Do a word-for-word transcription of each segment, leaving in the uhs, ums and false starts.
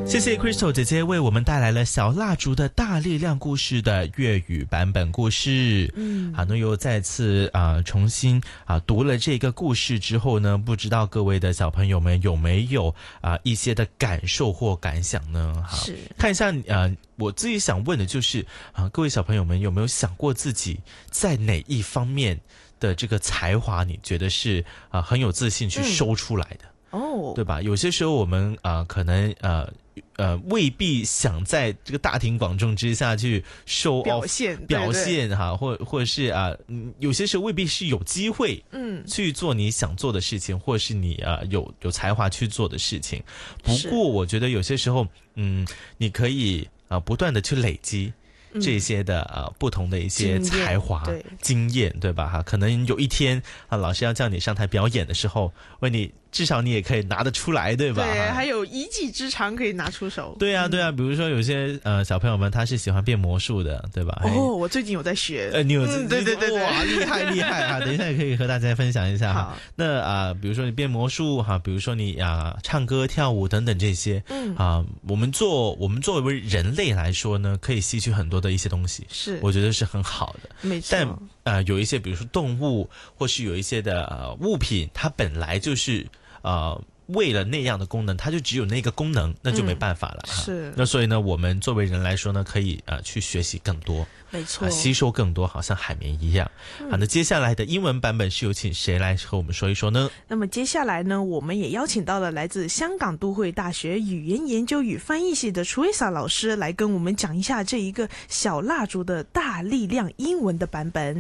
谢谢 Crystal 姐姐为我们带来了小蜡烛的大力量故事的粤语版本故事。嗯，好，那又再次啊、呃、重新啊、呃、读了这个故事之后呢，不知道各位的小朋友们有没有啊、呃、一些的感受或感想呢？好，是看一下呃我自己想问的就是啊、呃、各位小朋友们有没有想过自己在哪一方面的这个才华，你觉得是啊、呃、很有自信去收出来的？哦、嗯，对吧？有些时候我们啊、呃、可能呃。呃，未必想在这个大庭广众之下去 show off 表现表现哈，或或者是啊、呃，有些时候未必是有机会，嗯，去做你想做的事情，或是你啊、呃、有有才华去做的事情。不过我觉得有些时候，嗯，你可以啊、呃、不断的去累积。这些的呃不同的一些才华经验 对, 经验对吧哈？可能有一天啊，老师要叫你上台表演的时候，问你至少你也可以拿得出来，对吧？ 对，还有一技之长可以拿出手。 对啊，对啊，比如说有些呃小朋友们他是喜欢变魔术的，对吧？ 哦，我最近有在学。 呃，你有、 嗯、对对对对， 哇，厉害厉害啊！等一下也可以和大家分享一下哈。那啊、呃，比如说你变魔术哈，比如说你啊、呃、唱歌跳舞等等这些，嗯啊、呃，我们做我们作为人类来说呢，可以吸取很多的一些东西，是我觉得是很好的。 没错。 但呃有一些比如说动物，或是有一些的呃物品，它本来就是呃。为了那样的功能，它就只有那个功能，那就没办法了、嗯、是。那所以呢，我们作为人来说呢，可以呃去学习更多， 没错、 呃，吸收更多，好像海绵一样。嗯、好，那接下来的英文版本是有请谁来和我们说一说呢？ 那么接下来呢，我们也邀请到了来自香港都会大学语言研究与翻译系的 Teresa 老师来跟我们讲一下这一个小蜡烛的大力量英文的版本。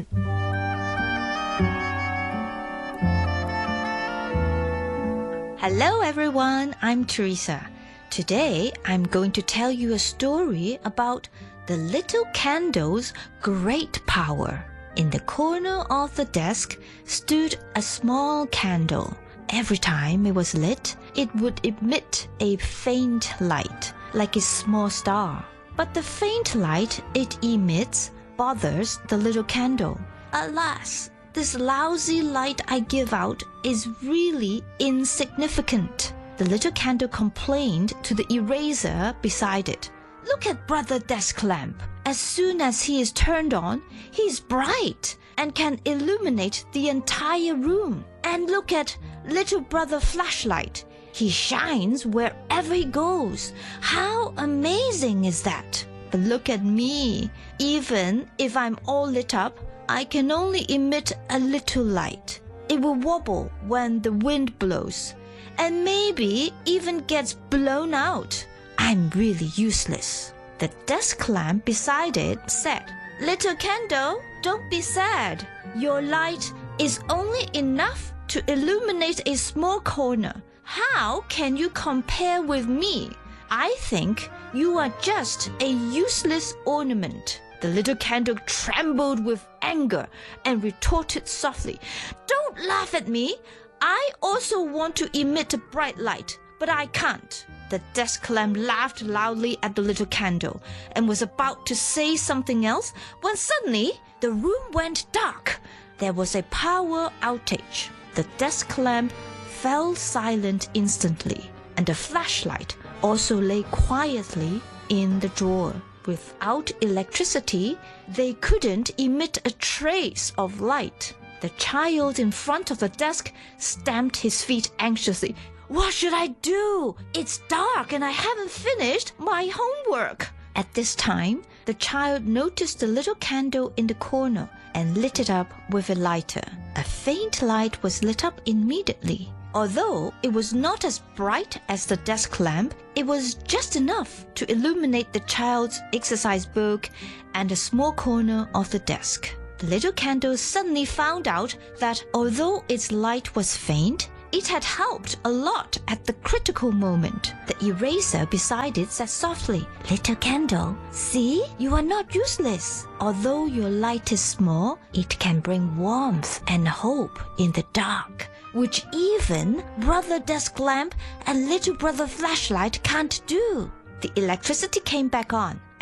Hello everyone, I'm Teresa. Today I'm going to tell you a story about the little candle's great power. In the corner of the desk stood a small candle. Every time it was lit, it would emit a faint light, like a small star. But the faint light it emits bothers the little candle. Alas!This lousy light I give out is really insignificant. The little candle complained to the eraser beside it. Look at Brother Desk Lamp. As soon as he is turned on, he is bright and can illuminate the entire room. And look at Little Brother Flashlight. He shines wherever he goes. How amazing is that? But look at me. Even if I'm all lit up,I can only emit a little light. It will wobble when the wind blows, and maybe even gets blown out. I'm really useless. The desk lamp beside it said, Little candle, don't be sad. Your light is only enough to illuminate a small corner. How can you compare with me? I think you are just a useless ornament.The little candle trembled with anger and retorted softly, Don't laugh at me. I also want to emit a bright light, but I can't. The desk lamp laughed loudly at the little candle and was about to say something else when suddenly the room went dark. There was a power outage. The desk lamp fell silent instantly, and the flashlight also lay quietly in the drawer.Without electricity, they couldn't emit a trace of light. The child in front of the desk stamped his feet anxiously. What should I do? It's dark and I haven't finished my homework. At this time, the child noticed the little candle in the corner and lit it up with a lighter. A faint light was lit up immediately.Although it was not as bright as the desk lamp, it was just enough to illuminate the child's exercise book and a small corner of the desk. The little candle suddenly found out that although its light was faint, it had helped a lot at the critical moment. The eraser beside it said softly, Little candle, see, you are not useless. Although your light is small, it can bring warmth and hope in the dark.Which even Brother Desk Lamp and Little Brother Flashlight can't do. The electricity came back on,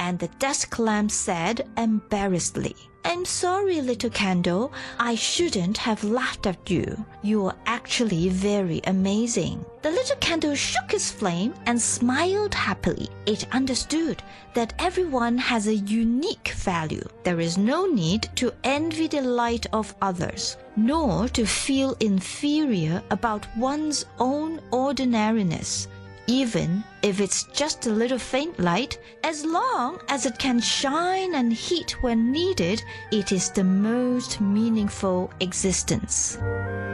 And the desk lamp said embarrassedly, I'm sorry, little candle. I shouldn't have laughed at you. You're actually very amazing. The little candle shook its flame and smiled happily. It understood that everyone has a unique value. There is no need to envy the light of others, nor to feel inferior about one's own ordinariness. Even if it's just a little faint light, as long as it can shine and heat when needed, it is the most meaningful existence.